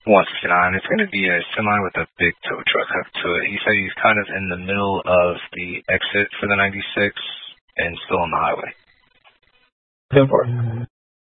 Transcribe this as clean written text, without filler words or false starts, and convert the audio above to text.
169. It's going to be a semi with a big tow truck hooked to it. He said he's kind of in the middle of the exit for the 96 and still on the highway. 10-4.